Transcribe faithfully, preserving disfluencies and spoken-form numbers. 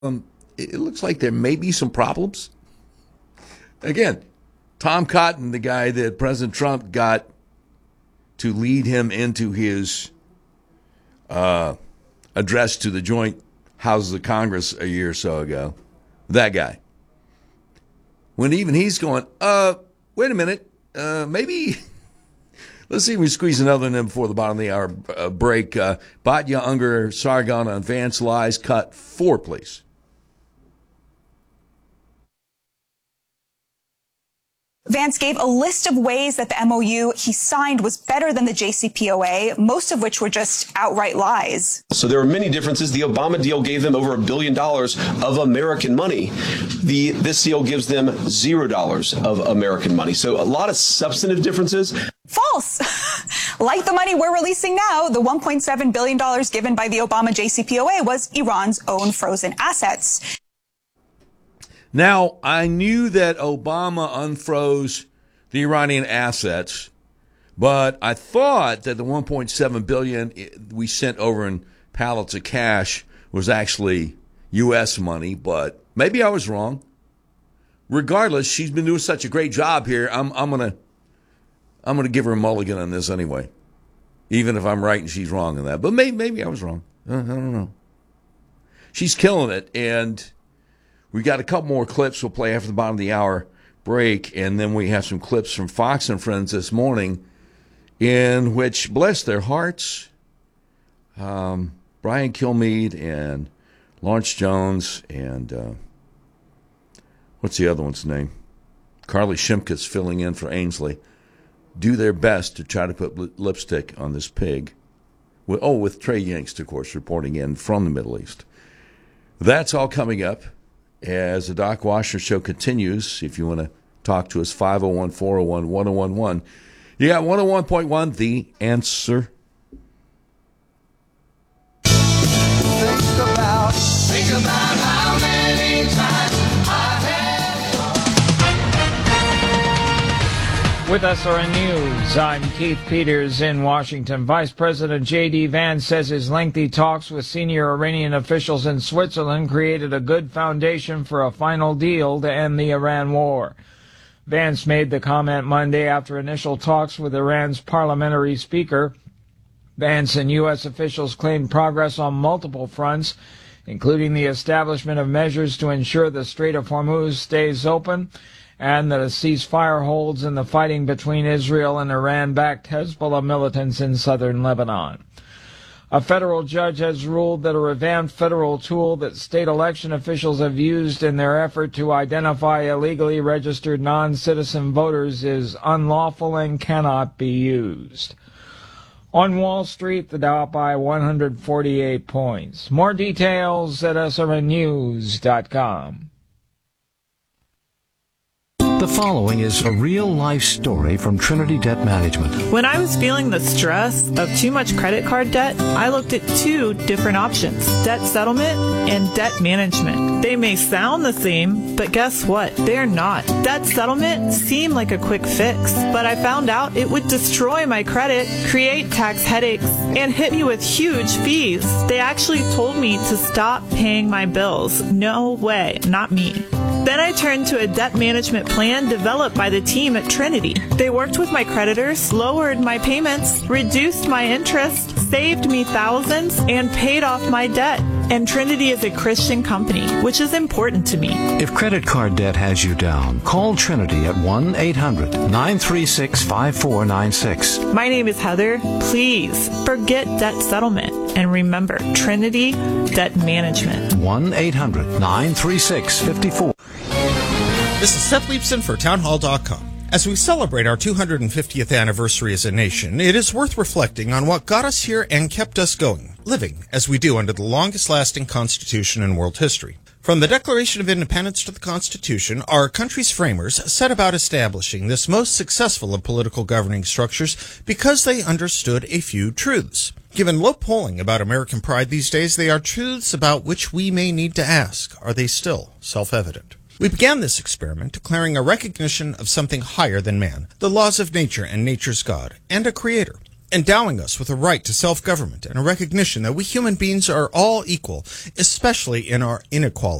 Um, it looks like there may be some problems. Again, Tom Cotton, the guy that President Trump got to lead him into his uh, address to the joint Houses of Congress a year or so ago, that guy. When even he's going, uh, wait a minute, uh, maybe, let's see if we squeeze another in before the bottom of the hour uh, break. Uh, Batya, Unger, Sargon on Vance lies, cut four, please. Vance gave a list of ways that the M O U he signed was better than the J C P O A, most of which were just outright lies. So there are many differences. The Obama deal gave them over a billion dollars of American money. The this deal gives them zero dollars of American money. So a lot of substantive differences. False. Like the money we're releasing now, the one point seven billion dollars given by the Obama J C P O A was Iran's own frozen assets. Now, I knew that Obama unfroze the Iranian assets, but I thought that the one point seven billion dollars we sent over in pallets of cash was actually U S money, but maybe I was wrong. Regardless, she's been doing such a great job here. I'm I'm gonna I'm gonna give her a mulligan on this anyway, even if I'm right and she's wrong in that. But maybe maybe I was wrong. I don't know. She's killing it, and we got a couple more clips we'll play after the bottom of the hour break, and then we have some clips from Fox and Friends this morning in which, bless their hearts, um, Brian Kilmeade and Lawrence Jones and uh, what's the other one's name? Carly Shimkus filling in for Ainsley, do their best to try to put lip- lipstick on this pig. With, oh, with Trey Yingst, of course, reporting in from the Middle East. That's all coming up as the Doc Washner Show continues. If you want to talk to us, five oh one, four oh one, one oh one one. You got one oh one point one, The Answer. Think about, think about how many times I had. With S R N News, I'm Keith Peters in Washington. Vice President J D. Vance says his lengthy talks with senior Iranian officials in Switzerland created a good foundation for a final deal to end the Iran war. Vance made the comment Monday after initial talks with Iran's parliamentary speaker. Vance and U S officials claimed progress on multiple fronts, including the establishment of measures to ensure the Strait of Hormuz stays open and that a ceasefire holds in the fighting between Israel and Iran-backed Hezbollah militants in southern Lebanon. A federal judge has ruled that a revamped federal tool that state election officials have used in their effort to identify illegally registered non-citizen voters is unlawful and cannot be used. On Wall Street, the Dow up by one hundred forty-eight points. More details at S R N news dot com. The following is a real-life story from Trinity Debt Management. When I was feeling the stress of too much credit card debt, I looked at two different options, debt settlement and debt management. They may sound the same, but guess what? They're not. Debt settlement seemed like a quick fix, but I found out it would destroy my credit, create tax headaches, and hit me with huge fees. They actually told me to stop paying my bills. No way, not me. Then I turned to a debt management plan developed by the team at Trinity. They worked with my creditors, lowered my payments, reduced my interest, saved me thousands, and paid off my debt. And Trinity is a Christian company, which is important to me. If credit card debt has you down, call Trinity at one eight hundred, nine three six, five four nine six. My name is Heather. Please forget debt settlement. And remember, Trinity Debt Management. one eight hundred, nine three six, five four. This is Seth Leibson for townhall dot com. As we celebrate our two hundred fiftieth anniversary as a nation, it is worth reflecting on what got us here and kept us going, living as we do under the longest-lasting Constitution in world history. From the Declaration of Independence to the Constitution, our country's framers set about establishing this most successful of political governing structures because they understood a few truths. Given low polling about American pride these days, they are truths about which we may need to ask, are they still self-evident? We began this experiment declaring a recognition of something higher than man, the laws of nature and nature's God, and a creator. endowing us with a right to self-government and a recognition that we human beings are all equal, especially in our inequality.